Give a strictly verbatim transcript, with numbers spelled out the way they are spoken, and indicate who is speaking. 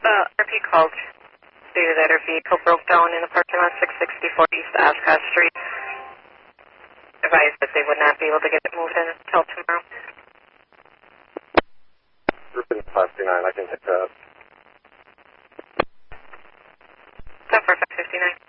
Speaker 1: Uh, R P called, stated that her vehicle broke down in the parking lot six sixty-four East Ascot Street. Advised that they would not be able to get it moved in until tomorrow.
Speaker 2: Rupin five two nine, I can take that.
Speaker 1: ten four five fifty-nine.